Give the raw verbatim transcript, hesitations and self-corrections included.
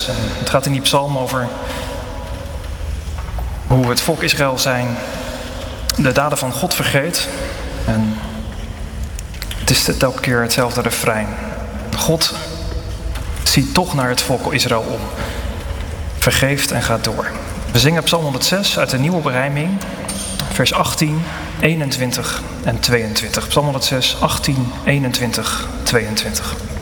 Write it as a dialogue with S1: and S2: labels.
S1: En het gaat in die psalm over hoe het volk Israël zijn de daden van God vergeet. En het is elke keer hetzelfde refrein. God ziet toch naar het volk Israël om. Vergeeft en gaat door. We zingen Psalm honderdzes uit de nieuwe berijming. Vers achttien, eenentwintig en tweeëntwintig. Psalm honderdzes, achttien, eenentwintig, tweeëntwintig.